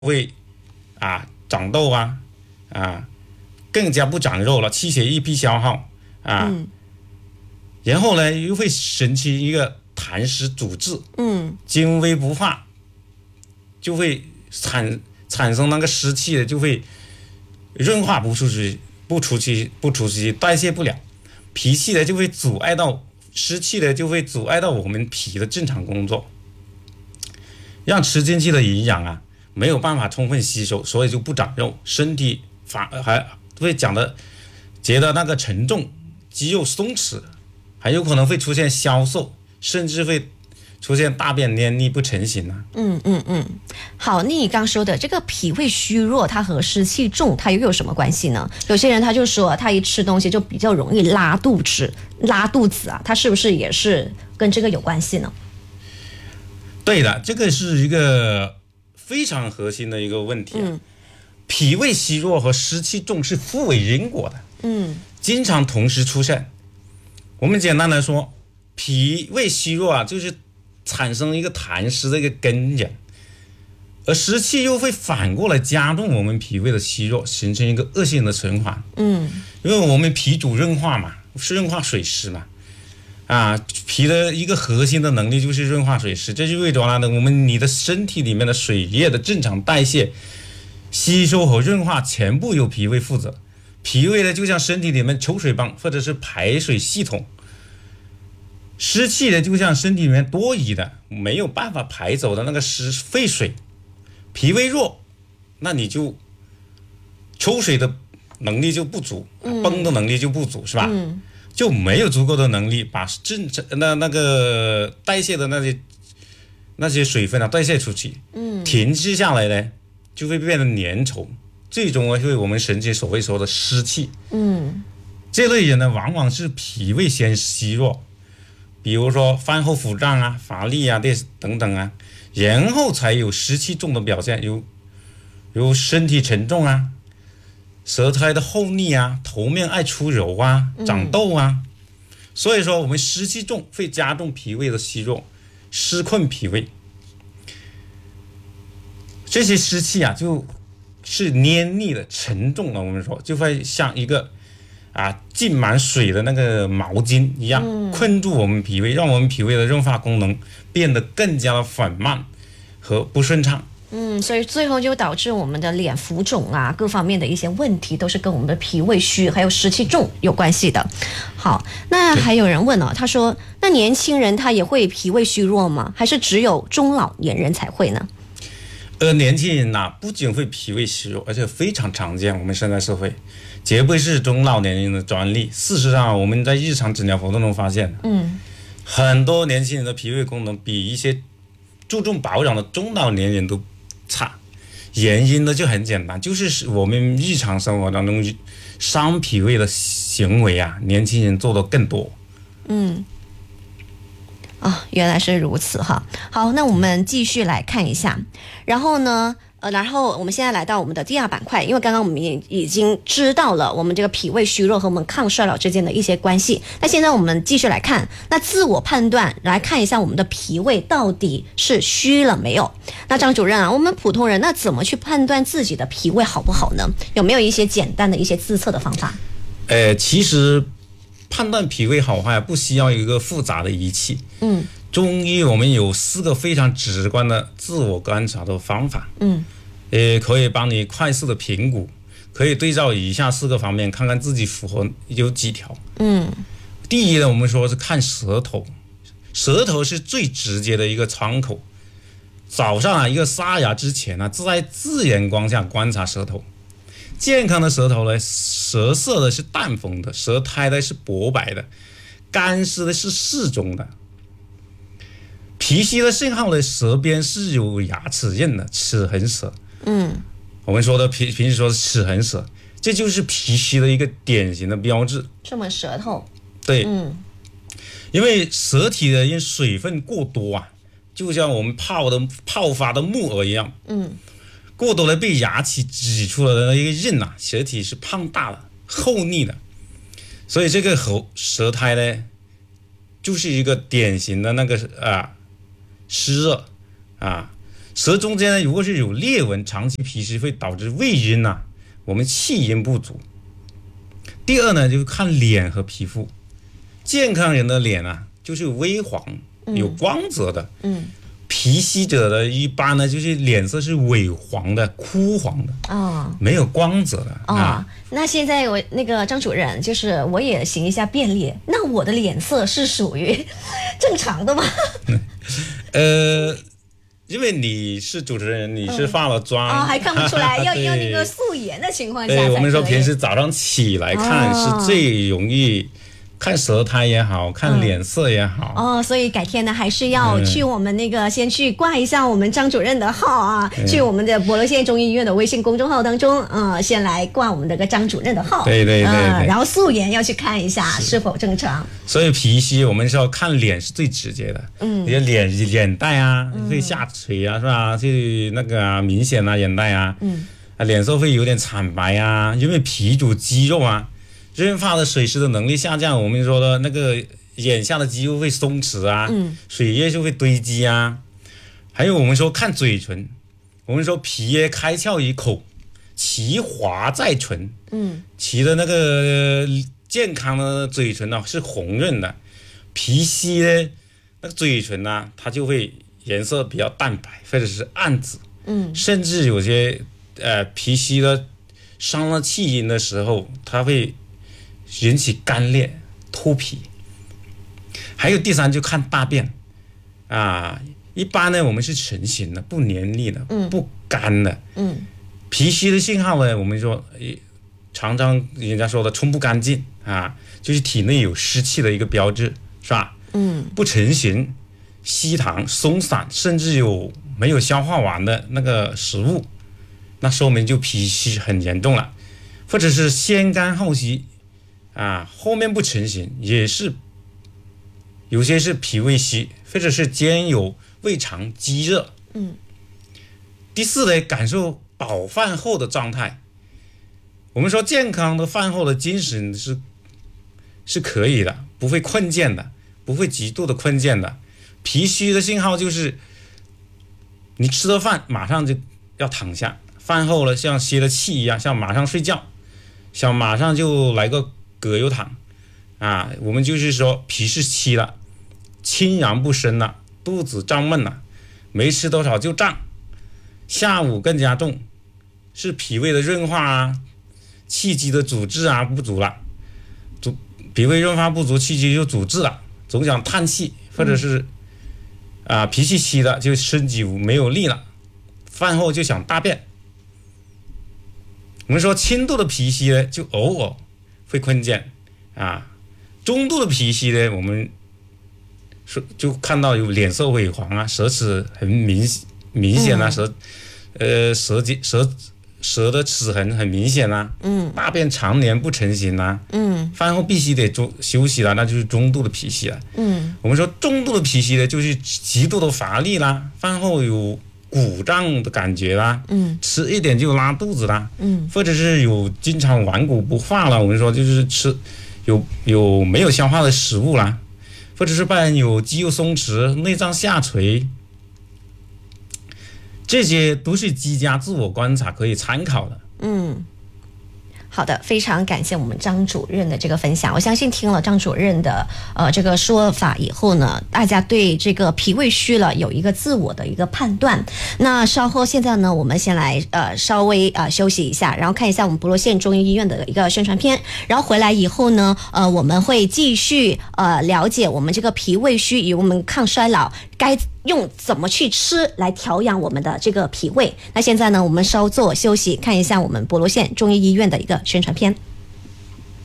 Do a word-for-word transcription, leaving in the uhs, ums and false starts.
会啊长痘啊啊，更加不长肉了，气血一批消耗啊，嗯、然后呢又会神奇一个痰湿阻滞，嗯，精微不化，就会产产生那个湿气的，就会润化不出去，不出去不出去，代谢不了，脾气的就会阻碍到湿气的就会阻碍到我们脾的正常工作，让吃进去的营养啊没有办法充分吸收，所以就不长肉，身体反还会讲的觉得那个沉重，肌肉松弛，还有可能会出现消瘦，甚至会出现大便黏腻不成形啊。 嗯嗯嗯，好，那你刚说的这个脾胃虚弱，它和湿气重，它又有什么关系呢？有些人他就说，他一吃东西就比较容易拉肚子，拉肚子啊，它是不是也是跟这个有关系呢？ 对的，这个是一个非常核心的一个问题、啊。嗯，脾胃虚弱和湿气重是互为因果的。嗯，经常同时出现。我们简单来说，脾胃虚弱啊，就是产生一个痰湿的一个根源，而湿气又会反过来加重我们脾胃的虚弱，形成一个恶性的循环。嗯，因为我们脾主润化嘛，是润化水湿嘛。啊，脾的一个核心的能力就是润化水湿，这就意味着呢，我们你的身体里面的水液的正常代谢、吸收和润化全部由脾胃负责。脾胃呢，就像身体里面抽水泵或者是排水系统，湿气呢，就像身体里面多余的没有办法排走的那个湿废水。脾胃弱，那你就抽水的能力就不足，泵的能力就不足，是吧？嗯，就没有足够的能力把正那那个代谢的那些那些水分啊代谢出去，嗯，停滞下来呢，就会变得粘稠，最终会我们神经所谓说的湿气。嗯，这类人呢，往往是脾胃先虚弱，比如说饭后腹胀啊、乏力啊等等啊，然后才有湿气重的表现，有有身体沉重啊。舌苔的厚腻啊，头面爱出油啊，长痘啊、嗯、所以说我们湿气重会加重脾胃的虚弱，湿困脾胃。这些湿气啊就是黏腻的、沉重的，我们说就会像一个啊浸满水的那个毛巾一样、嗯、困住我们脾胃，让我们脾胃的润化功能变得更加的缓慢和不顺畅。 嗯，所以最后就导致我们的脸浮肿啊，各方面的一些问题都是跟我们的脾胃虚还有湿气重有关系的。好，那还有人问哦，他说那年轻人他也会脾胃虚弱吗？还是只有中老年人才会呢？ 呃，年轻人呐、啊，不仅会脾胃虚弱，而且非常常见，我们现在社会绝不是中老年人的专利。事实上，我们在日常诊疗活动中发现，嗯，很多年轻人的脾胃功能比一些注重保养的中老年人都差，原因呢就很简单，就是我们日常生活当中伤脾胃的行为啊，年轻人做的更多。 嗯，啊、哦，原来是如此哈。好，那我们继续来看一下，然后呢，呃，然后我们现在来到我们的第二板块，因为刚刚我们也已经知道了我们这个脾胃虚弱和我们抗衰老之间的一些关系。那现在我们继续来看，那自我判断来看一下我们的脾胃到底是虚了没有？那张主任啊，我们普通人那怎么去判断自己的脾胃好不好呢？有没有一些简单的一些自测的方法？ 呃，其实判断脾胃好坏不需要一个复杂的仪器。嗯。中医我们有四个非常直观的自我观察的方法，嗯，也可以帮你快速的评估，可以对照以下四个方面，看看自己符合有几条。嗯，第一呢，我们说是看舌头，舌头是最直接的一个窗口。早上啊，一个刷牙之前呢、啊，在自然光下观察舌头，健康的舌头呢，舌色的是淡红的，舌苔的是薄白的，干湿的是适中的。脾虚的信号呢，舌边是有牙齿印的，齿痕舌。嗯，我们说的平平时说的齿痕舌，这就是脾虚的一个典型的标志。 这么舌头？ 对，嗯，因为舌体的因水分过多啊，就像我们泡的泡发的木耳一样，嗯，过多的被牙齿挤出来的那一个印啊，舌体是胖大的、厚腻的，所以这个喉舌苔呢，就是一个典型的那个啊。湿热啊， 舌中间呢，如果是有裂纹，长期皮湿会导致胃阴呐、啊，我们气阴不足。第二呢，就是看脸和皮肤，健康人的脸啊，就是微黄、有光泽的。嗯。皮稀者的一般呢，就是脸色是萎黄的、枯黄的，哦，没有光泽的。 哦，啊、那现在我那个张主任，就是我也行一下辨列，那我的脸色是属于正常的吗？ 呃，因为你是主持人，你是化了妆， 嗯、哦，还看不出来，要要那个素颜的情况下才可以。 对，我们说平时早上起来看是最容易。看舌苔也好看脸色也好、 嗯、哦，所以改天呢还是要去我们那个、嗯、先去挂一下我们张主任的号啊、嗯、去我们的博罗县中医医院的微信公众号当中呃，先来挂我们的个张主任的号， 对对对, 对、呃、 然后素颜要去看一下是否正常。 所以皮稀我们是要看脸是最直接的，嗯，你的脸眼袋啊会下垂啊、嗯、是吧，就那个、啊、明显啊眼袋啊，嗯啊脸色会有点惨白啊，因为皮主肌肉啊，润发的水湿的能力下降，我们说的那个眼下的肌肉会松弛啊，嗯、水液就会堆积啊。还有我们说看嘴唇，我们说皮耶开窍于口，其华在唇。嗯，其的那个健康的嘴唇呢、啊、是红润的，皮稀呢那个嘴唇呢、啊、它就会颜色比较淡白或者是暗紫。嗯，甚至有些呃皮稀的伤了气阴的时候，它会引起干裂脱皮。还有第三就看大便啊，一般呢我们是成型的，不黏腻的，嗯、不干的。嗯，脾虚的信号呢，我们说常常人家说的冲不干净啊，就是体内有湿气的一个标志，是吧？嗯，不成形、稀溏、松散，甚至有没有消化完的那个食物，那说明就脾虚很严重了。或者是先干后稀。啊，后面不成形，也是有些是脾胃虚，或者是兼有胃肠积热。嗯。第四呢，感受饱饭后的状态。我们说健康的饭后的精神是是可以的，不会困倦的，不会极度的困倦的。脾虚的信号就是你吃了饭马上就要躺下，饭后了像歇了气一样，像马上睡觉，想马上就来个葛优躺啊，我们就是说脾是虚了，清阳不升了，肚子胀闷了，没吃多少就胀，下午更加重，是脾胃的润化啊，气机的阻滞啊不足了，阻脾胃润化不足，气机就阻滞了，总想叹气，或者是、嗯、啊脾气虚了，就身体没有力了，饭后就想大便。我们说轻度的脾虚呢，就偶尔会困倦啊，中度的脾虚呢，我们说就看到有脸色萎黄啊，舌齿很明明显啊，舌呃舌结舌舌的齿痕很明显啊，嗯，大便常年不成形啊，嗯，饭后必须得中休息了，那就是中度的脾虚了，嗯，我们说重度的脾虚呢，就是极度的乏力啦，饭后有鼓胀的感觉啦，嗯，吃一点就拉肚子啦，嗯，或者是有经常顽固不化了，我们说就是吃有有没有消化的食物啦，或者是伴有肌肉松弛、内脏下垂，这些都是居家自我观察可以参考的。 嗯。好的，非常感谢我们张主任的这个分享。我相信听了张主任的呃这个说法以后呢，大家对这个脾胃虚了有一个自我的一个判断。那稍后现在呢，我们先来呃稍微呃休息一下，然后看一下我们博罗县中医医院的一个宣传片，然后回来以后呢，呃我们会继续呃了解我们这个脾胃虚与我们抗衰老该用怎么去吃来调养我们的这个脾胃。那现在呢，我们稍作休息，看一下我们博罗县中医医院的一个宣传片。